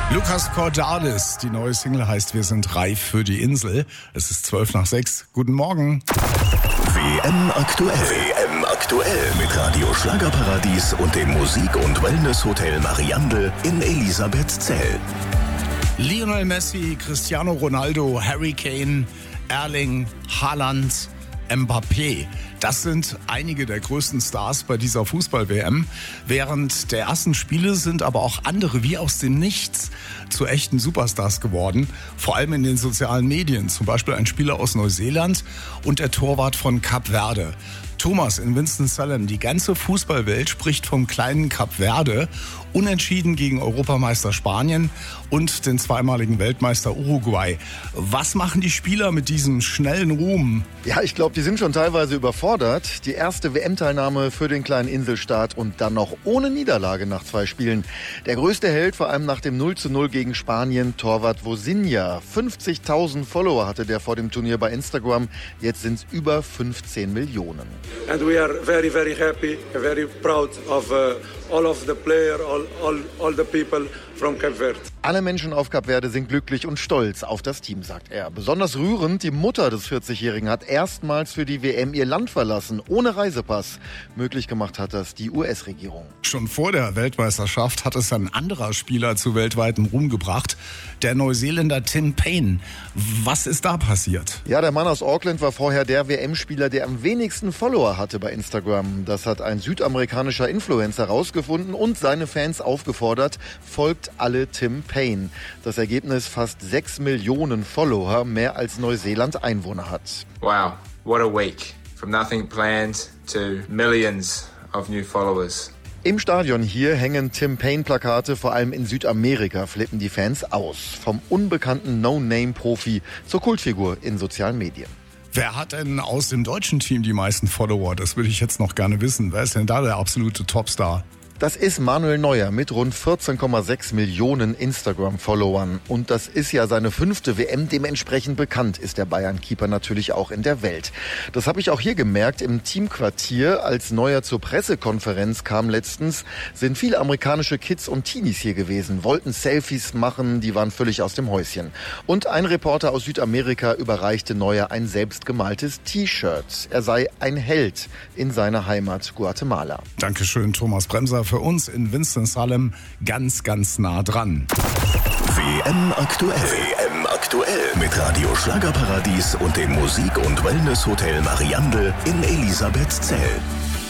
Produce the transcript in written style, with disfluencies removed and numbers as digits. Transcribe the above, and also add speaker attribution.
Speaker 1: Lucas Cordalis, die neue Single heißt Wir sind reif für die Insel. Es ist 5:12. Guten Morgen.
Speaker 2: WM aktuell. WM aktuell mit Radio Schlagerparadies und dem Musik- und Wellness-Hotel Mariandel in Elisabethzell.
Speaker 1: Lionel Messi, Cristiano Ronaldo, Harry Kane, Erling Haaland, Mbappé. Das sind einige der größten Stars bei dieser Fußball-WM. Während der ersten Spiele sind aber auch andere wie aus dem Nichts zu echten Superstars geworden. Vor allem in den sozialen Medien. Zum Beispiel ein Spieler aus Neuseeland und der Torwart von Kap Verde. Thomas in Winston-Salem, die ganze Fußballwelt spricht vom kleinen Kap Verde. Unentschieden gegen Europameister Spanien und den zweimaligen Weltmeister Uruguay. Was machen die Spieler mit diesem schnellen Ruhm?
Speaker 3: Ja, ich glaube, die sind schon teilweise überfordert. Die erste WM-Teilnahme für den kleinen Inselstaat und dann noch ohne Niederlage nach 2 Spielen. Der größte Held, vor allem nach dem 0:0 gegen Spanien, Torwart Vozinha. 50.000 Follower hatte der vor dem Turnier bei Instagram. Jetzt sind es über 15 Millionen.
Speaker 4: And we are very, very happy, very proud of all of the players, all the people from Cape Verde.
Speaker 3: Alle Menschen auf Kap Verde sind glücklich und stolz auf das Team, sagt er. Besonders rührend, die Mutter des 40-Jährigen hat erstmals für die WM ihr Land verlassen, ohne Reisepass. Möglich gemacht hat das die US-Regierung.
Speaker 1: Schon vor der Weltmeisterschaft hat es ein anderer Spieler zu weltweitem Ruhm gebracht, der Neuseeländer Tim Payne. Was ist da passiert?
Speaker 3: Ja, der Mann aus Auckland war vorher der WM-Spieler, der am wenigsten Follower hatte bei Instagram. Das hat ein südamerikanischer Influencer herausgefunden und seine Fans aufgefordert, folgt alle Tim Payne. Das Ergebnis: fast 6 Millionen Follower, mehr als Neuseeland Einwohner hat.
Speaker 5: Wow, what a week. From nothing planned to millions of new followers.
Speaker 3: Im Stadion hier hängen Tim Payne-Plakate, vor allem in Südamerika flippen die Fans aus. Vom unbekannten No-Name-Profi zur Kultfigur in sozialen Medien.
Speaker 1: Wer hat denn aus dem deutschen Team die meisten Follower? Das würde ich jetzt noch gerne wissen. Wer ist denn da der absolute Topstar?
Speaker 3: Das ist Manuel Neuer mit rund 14,6 Millionen Instagram-Followern. Und das ist ja seine 5. WM. Dementsprechend bekannt ist der Bayern-Keeper natürlich auch in der Welt. Das habe ich auch hier gemerkt im Teamquartier. Als Neuer zur Pressekonferenz kam letztens, sind viele amerikanische Kids und Teenies hier gewesen, wollten Selfies machen, die waren völlig aus dem Häuschen. Und ein Reporter aus Südamerika überreichte Neuer ein selbstgemaltes T-Shirt. Er sei ein Held in seiner Heimat Guatemala.
Speaker 1: Dankeschön, Thomas Bremser. Für uns in Winston-Salem ganz, ganz nah dran.
Speaker 2: WM aktuell. WM aktuell mit Radio Schlagerparadies und dem Musik- und Wellness-Hotel Mariandel in Elisabethzell.